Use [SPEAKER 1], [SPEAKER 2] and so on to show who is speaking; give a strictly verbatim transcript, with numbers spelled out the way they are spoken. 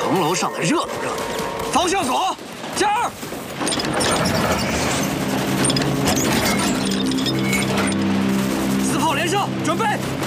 [SPEAKER 1] 城楼上的热闹热闹。方向左，加二。四炮连射，准备。